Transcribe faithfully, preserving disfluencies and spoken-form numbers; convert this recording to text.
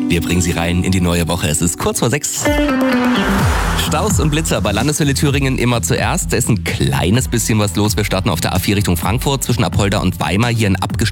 Wir bringen Sie rein in die neue Woche. Es ist kurz vor sechs. Staus und Blitzer bei Landeshölle Thüringen immer zuerst. Da ist ein kleines bisschen was los. Wir starten auf der A vier Richtung Frankfurt zwischen Apolda und Weimar. Hier ein abgestelltes